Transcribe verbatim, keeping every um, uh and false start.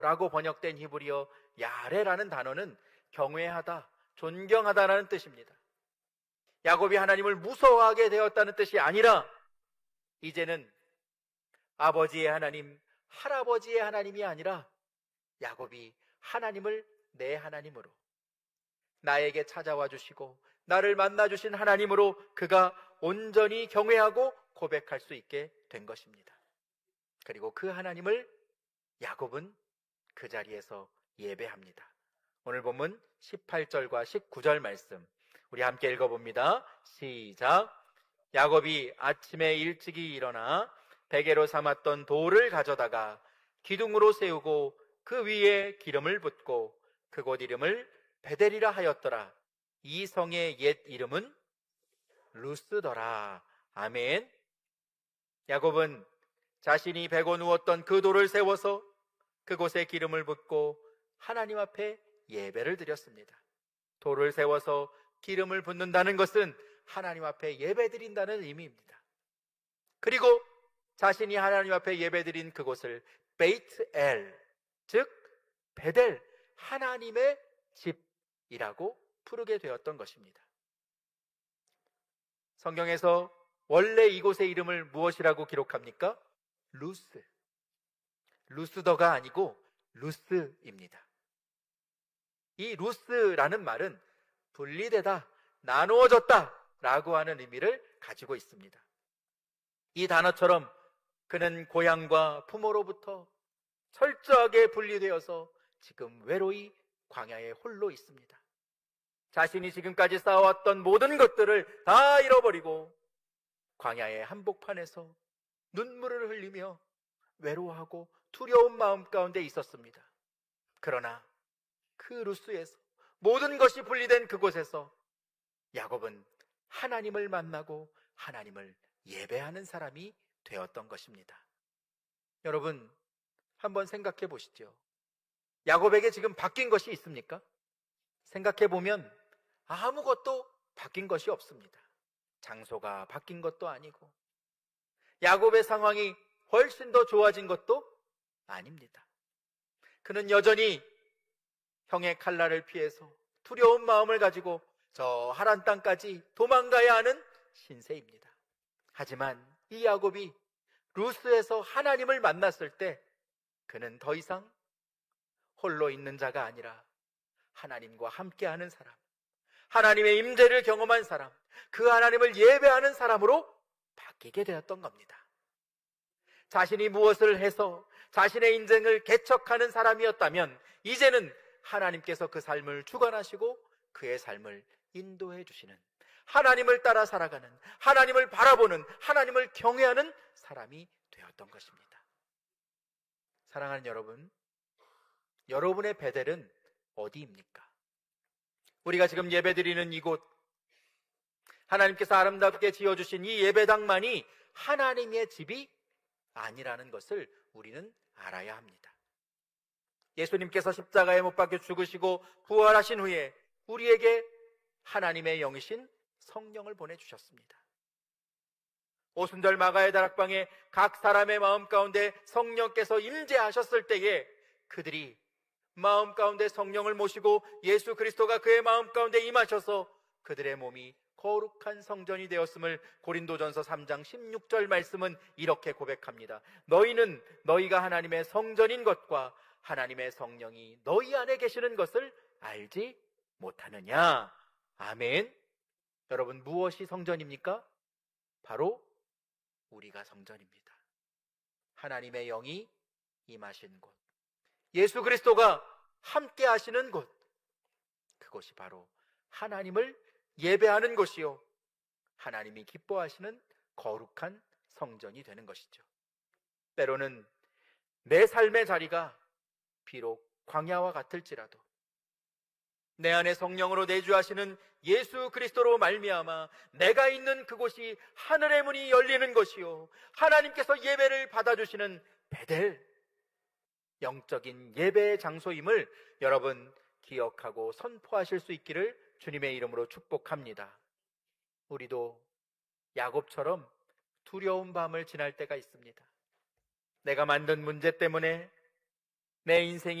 라고 번역된 히브리어 야레라는 단어는 경외하다, 존경하다라는 뜻입니다. 야곱이 하나님을 무서워하게 되었다는 뜻이 아니라 이제는 아버지의 하나님, 할아버지의 하나님이 아니라 야곱이 하나님을 내 하나님으로, 나에게 찾아와 주시고 나를 만나 주신 하나님으로 그가 온전히 경외하고 고백할 수 있게 된 것입니다. 그리고 그 하나님을 야곱은 그 자리에서 예배합니다. 오늘 본문 십팔 절과 십구 절 말씀 우리 함께 읽어봅니다. 시작. 야곱이 아침에 일찍이 일어나 베개로 삼았던 돌을 가져다가 기둥으로 세우고 그 위에 기름을 붓고 그곳 이름을 베델이라 하였더라. 이 성의 옛 이름은 루스더라. 아멘. 야곱은 자신이 베고 누웠던 그 돌을 세워서 그곳에 기름을 붓고 하나님 앞에 예배를 드렸습니다. 돌을 세워서 기름을 붓는다는 것은 하나님 앞에 예배드린다는 의미입니다. 그리고 자신이 하나님 앞에 예배드린 그곳을 베이트엘, 즉 베델, 하나님의 집이라고 부르게 되었던 것입니다. 성경에서 원래 이곳의 이름을 무엇이라고 기록합니까? 루스, 루스더가 아니고 루스입니다. 이 루스라는 말은 분리되다, 나누어졌다 라고 하는 의미를 가지고 있습니다. 이 단어처럼 그는 고향과 부모로부터 철저하게 분리되어서 지금 외로이 광야에 홀로 있습니다. 자신이 지금까지 쌓아왔던 모든 것들을 다 잃어버리고 광야의 한복판에서 눈물을 흘리며 외로워하고 두려운 마음 가운데 있었습니다. 그러나 그 루스에서, 모든 것이 분리된 그곳에서 야곱은 하나님을 만나고 하나님을 예배하는 사람이 되었던 것입니다. 여러분, 한번 생각해 보시죠. 야곱에게 지금 바뀐 것이 있습니까? 생각해 보면 아무것도 바뀐 것이 없습니다. 장소가 바뀐 것도 아니고 야곱의 상황이 훨씬 더 좋아진 것도 아닙니다. 그는 여전히 형의 칼날을 피해서 두려운 마음을 가지고 저 하란 땅까지 도망가야 하는 신세입니다. 하지만 이 야곱이 루스에서 하나님을 만났을 때 그는 더 이상 홀로 있는 자가 아니라 하나님과 함께하는 사람, 하나님의 임재를 경험한 사람, 그 하나님을 예배하는 사람으로 바뀌게 되었던 겁니다. 자신이 무엇을 해서 자신의 인생을 개척하는 사람이었다면 이제는 하나님께서 그 삶을 주관하시고 그의 삶을 인도해 주시는, 하나님을 따라 살아가는, 하나님을 바라보는, 하나님을 경외하는 사람이 되었던 것입니다. 사랑하는 여러분, 여러분의 베델은 어디입니까? 우리가 지금 예배드리는 이곳, 하나님께서 아름답게 지어주신 이 예배당만이 하나님의 집이 아니라는 것을 우리는 알아야 합니다. 예수님께서 십자가에 못 박혀 죽으시고 부활하신 후에 우리에게 하나님의 영이신 성령을 보내주셨습니다. 오순절 마가의 다락방에 각 사람의 마음 가운데 성령께서 임재하셨을 때에 그들이 마음 가운데 성령을 모시고 예수 그리스도가 그의 마음 가운데 임하셔서 그들의 몸이 거룩한 성전이 되었음을 고린도전서 삼 장 십육 절 말씀은 이렇게 고백합니다. 너희는 너희가 하나님의 성전인 것과 하나님의 성령이 너희 안에 계시는 것을 알지 못하느냐. 아멘. 여러분, 무엇이 성전입니까? 바로 우리가 성전입니다. 하나님의 영이 임하신 곳, 예수 그리스도가 함께 하시는 곳, 그것이 바로 하나님을 예배하는 곳이요, 하나님이 기뻐하시는 거룩한 성전이 되는 것이죠. 때로는 내 삶의 자리가 비록 광야와 같을지라도 내 안에 성령으로 내주하시는 예수 그리스도로 말미암아 내가 있는 그곳이 하늘의 문이 열리는 것이요, 하나님께서 예배를 받아주시는 베델, 영적인 예배의 장소임을 여러분 기억하고 선포하실 수 있기를 주님의 이름으로 축복합니다. 우리도 야곱처럼 두려운 밤을 지날 때가 있습니다. 내가 만든 문제 때문에, 내 인생이